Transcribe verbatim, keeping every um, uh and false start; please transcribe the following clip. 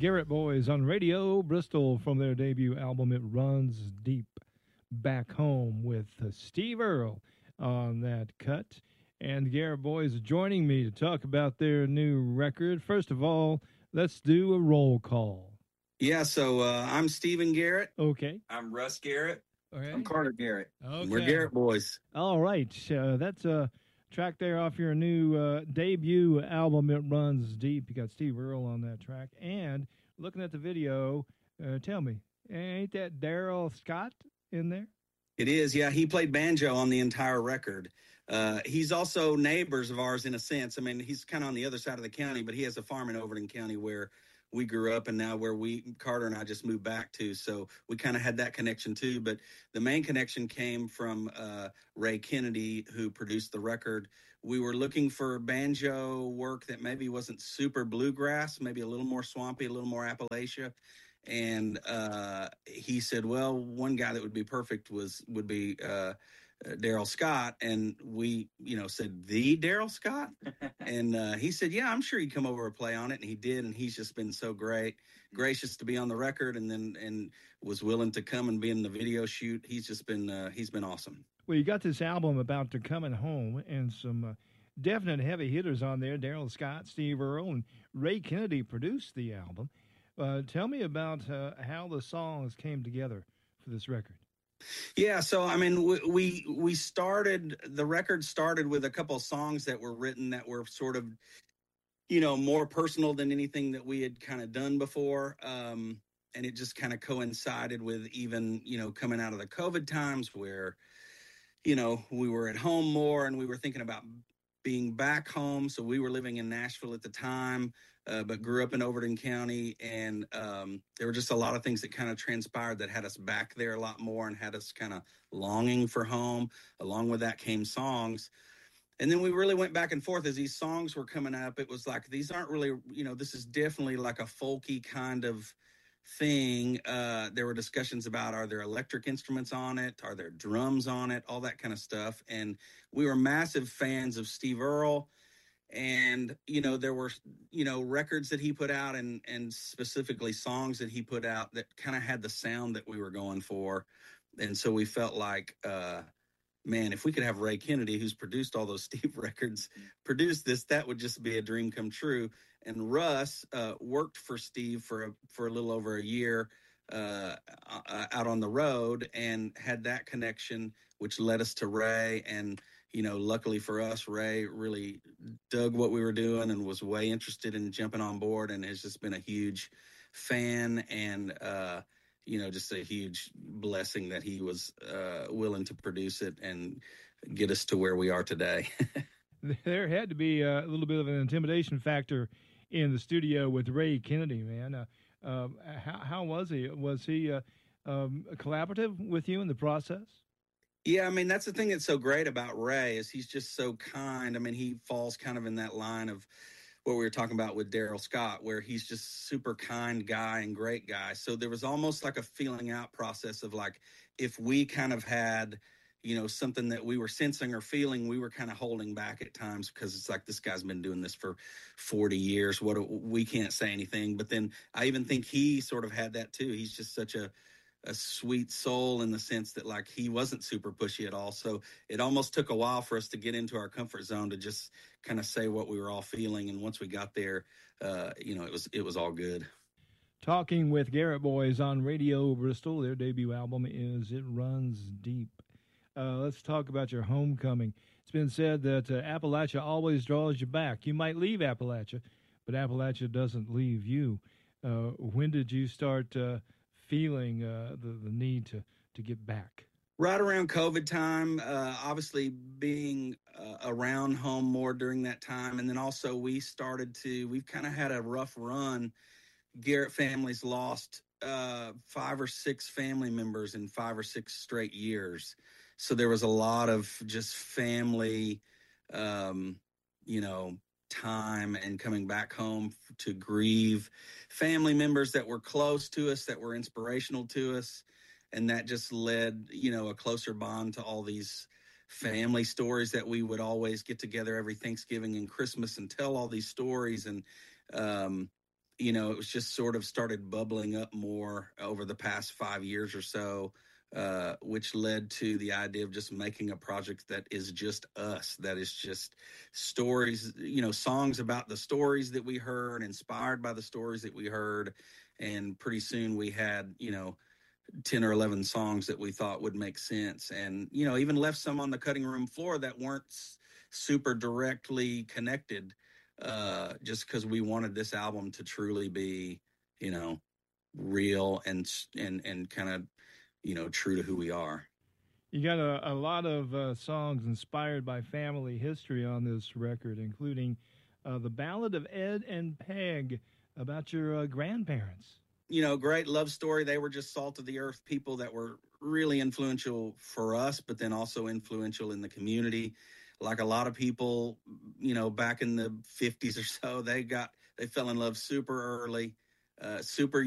Garrett Boys on Radio Bristol from their debut album It Runs Deep. Back Home with uh, Steve Earle on that cut. And Garrett Boys joining me to talk about their new record. First of all, let's do a roll call. Yeah, so uh, I'm Stephen Garrett. Okay. I'm Russ Garrett. Okay. I'm Carter Garrett. Okay. We're Garrett Boys. All right. Uh, that's a track there off your new uh, debut album, It Runs Deep. You got Steve Earle on that track. And looking at the video, uh, tell me, ain't that Daryl Scott in there? It is, yeah. He played banjo on the entire record. Uh, he's also neighbors of ours in a sense. I mean, he's kind of on the other side of the county, but he has a farm in Overton County where we grew up and now where we, Carter and I just moved back to. So we kind of had that connection too. But the main connection came from uh, Ray Kennedy, who produced the record. We were looking for banjo work that maybe wasn't super bluegrass, maybe a little more swampy, a little more Appalachia. And uh, he said, well, one guy that would be perfect was would be uh, Daryl Scott. And we, you know, said, the Daryl Scott? And uh, he said, yeah, I'm sure he'd come over and play on it. And he did. And he's just been so great, gracious to be on the record, and then and was willing to come and be in the video shoot. He's just been uh, he's been awesome. Well, you got this album about to coming home and some uh, definite heavy hitters on there. Daryl Scott, Steve Earle, and Ray Kennedy produced the album. Uh, tell me about uh, how the songs came together for this record. Yeah, so I mean, we, we we started the record started with a couple of songs that were written that were sort of, you know, more personal than anything that we had kind of done before, um, and it just kind of coincided with even, you know, coming out of the COVID times where, you know, we were at home more and we were thinking about being back home. So we were living in Nashville at the time. Uh, but grew up in Overton County, and um, there were just a lot of things that kind of transpired that had us back there a lot more and had us kind of longing for home. Along with that came songs. And then we really went back and forth as these songs were coming up. It was like, these aren't really, you know, this is definitely like a folky kind of thing. Uh, there were discussions about, are there electric instruments on it? Are there drums on it? All that kind of stuff. And we were massive fans of Steve Earle. And, you know, there were, you know, records that he put out and, and specifically songs that he put out that kind of had the sound that we were going for. And so we felt like, uh, man, if we could have Ray Kennedy, who's produced all those Steve records, produce this, that would just be a dream come true. And Russ uh, worked for Steve for a, for a little over a year uh, out on the road and had that connection, which led us to Ray. And you know, luckily for us, Ray really dug what we were doing and was way interested in jumping on board and has just been a huge fan and, uh, you know, just a huge blessing that he was uh, willing to produce it and get us to where we are today. There had to be a little bit of an intimidation factor in the studio with Ray Kennedy, man. Uh, uh, how, how was he? Was he uh, um, collaborative with you in the process? Yeah, I mean, that's the thing that's so great about Ray is he's just so kind. I mean, he falls kind of in that line of what we were talking about with Daryl Scott, where he's just super kind guy and great guy. So there was almost like a feeling out process of like, if we kind of had, you know, something that we were sensing or feeling, we were kind of holding back at times because it's like, this guy's been doing this for forty years. What we can't say anything. But then I even think he sort of had that too. He's just such a, a sweet soul in the sense that like he wasn't super pushy at all. So it almost took a while for us to get into our comfort zone to just kind of say what we were all feeling. And once we got there, uh, you know, it was, it was all good. Talking with Garrett Boys on Radio Bristol. Their debut album is It Runs Deep. Uh, let's talk about your homecoming. It's been said that uh, Appalachia always draws you back. You might leave Appalachia, but Appalachia doesn't leave you. Uh, when did you start uh, feeling uh, the, the need to, to get back? Right around COVID time, uh, obviously being uh, around home more during that time. And then also we started to, we've kind of had a rough run. Garrett families lost uh, five or six family members in five or six straight years. So there was a lot of just family, um, you know, time and coming back home to grieve family members that were close to us, that were inspirational to us. And that just led, you know, a closer bond to all these family stories that we would always get together every Thanksgiving and Christmas and tell all these stories. And, um, you know, it was just sort of started bubbling up more over the past five years or so, uh, which led to the idea of just making a project that is just us, that is just stories, you know, songs about the stories that we heard, inspired by the stories that we heard. And pretty soon we had, you know, ten or eleven songs that we thought would make sense, and, you know, even left some on the cutting room floor that weren't s- super directly connected, uh, just because we wanted this album to truly be, you know, real and s- and and kind of, you know, true to who we are. You got a, a lot of uh, songs inspired by family history on this record, including uh, the Ballad of Ed and Peg about your uh, grandparents. You know, great love story. They were just salt of the earth people that were really influential for us, but then also influential in the community. Like a lot of people, you know, back in the fifties or so, they got, they fell in love super early, uh, super